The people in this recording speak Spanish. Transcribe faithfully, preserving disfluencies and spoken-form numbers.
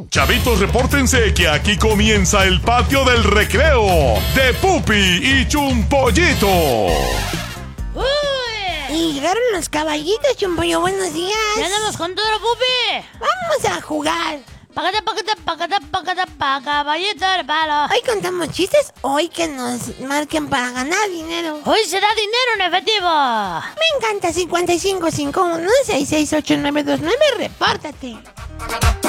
Chavitos, repórtense que aquí comienza el patio del recreo de Pupi y Chumpollito. ¡Uy! Y llegaron los caballitos, Chumpollo, buenos días. ¿Ya andamos con todo, Pupi? Vamos a jugar. Págate, págate, págate, págate, pa' caballito del palo. Hoy contamos chistes, hoy que nos marquen para ganar dinero. Hoy se da dinero en efectivo. Me encanta. Cincuenta y cinco cincuenta y uno sesenta y seis ocho nueve dos nueve, repórtate.